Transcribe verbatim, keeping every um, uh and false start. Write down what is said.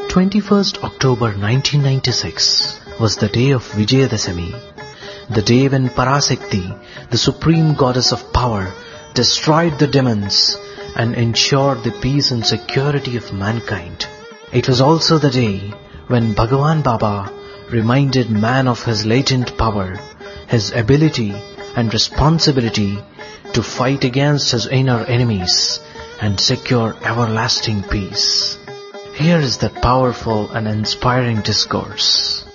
twenty-first October nineteen ninety-six was the day of Vijayadashami, the day when Parashakti, the supreme goddess of power, destroyed the demons and ensured the peace and security of mankind. It was also the day when Bhagavan Baba reminded man of his latent power, his ability and responsibility to fight against his inner enemies and secure everlasting peace. Here is that powerful and inspiring discourse.